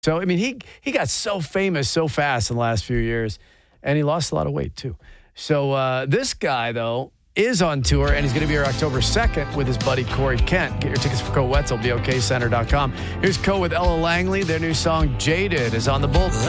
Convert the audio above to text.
So, I mean, he got so famous so fast in the last few years, and he lost a lot of weight, too. So this guy, though, is on tour, and he's going to be here October 2nd with his buddy Corey Kent. Get your tickets for Co Wetzel, BOKCenter.com. Here's Co with Ella Langley. Their new song, Jaded, is on the Bull.